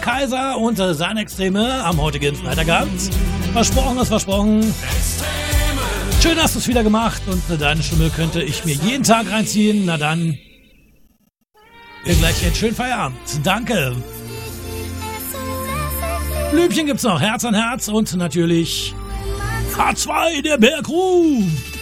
Kaiser und seine Extreme am heutigen Freitagabend. Versprochen ist versprochen. Schön hast du es wieder gemacht und deine Stimme könnte ich mir jeden Tag reinziehen. Na dann, gleich jetzt schön Feierabend. Danke. Blümchen gibt's noch, Herz an Herz und natürlich H2, der Bergruf.